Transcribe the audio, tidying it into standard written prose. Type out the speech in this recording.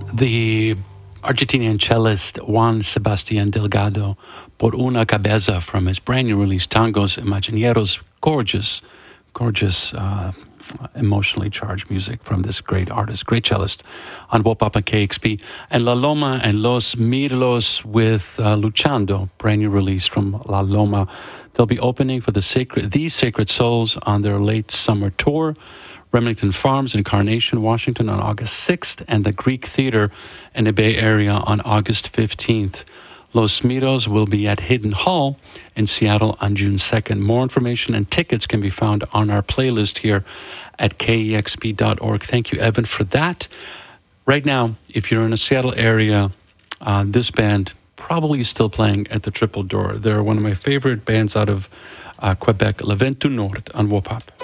the Argentinian cellist Juan Sebastián Delgado, Por una Cabeza, from his brand new release, Tangos Imagineros. Gorgeous, emotionally charged music from this great artist, great cellist, on Wopop and KXP. And La Loma and Los Mirlos with Luchando, brand new release from La Loma. They'll be opening for These Sacred Souls on their late summer tour, Remington Farms in Carnation, Washington on August 6th, and the Greek Theater in the Bay Area on August 15th. Los Miros will be at Hidden Hall in Seattle on June 2nd. More information and tickets can be found on our playlist here at kexp.org. Thank you, Evan, for that. Right now, if you're in the Seattle area, this band probably still playing at the Triple Door. They're one of my favorite bands out of Quebec, Le Vent du Nord on Wopop.